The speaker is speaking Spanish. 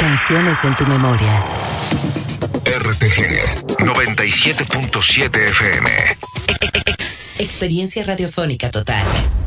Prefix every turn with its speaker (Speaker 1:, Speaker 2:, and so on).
Speaker 1: canciones en tu memoria.
Speaker 2: RTG 97.7 FM.
Speaker 1: Experiencia radiofónica total.